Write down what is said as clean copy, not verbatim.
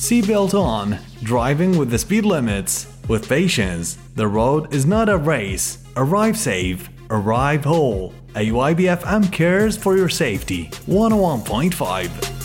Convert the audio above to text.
seatbelt on, driving with the speed limits. With patience, the road is not a race. Arrive safe, arrive whole. AYBFM cares for your safety. 101.5